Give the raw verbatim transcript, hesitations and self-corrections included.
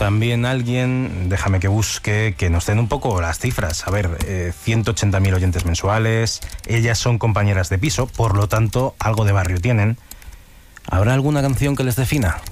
también alguien, déjame que busque, que nos den un poco las cifras. A ver, eh, ciento ochenta mil oyentes mensuales, ellas son compañeras de piso, por lo tanto, algo de barrio tienen. ¿Habrá alguna canción que les defina?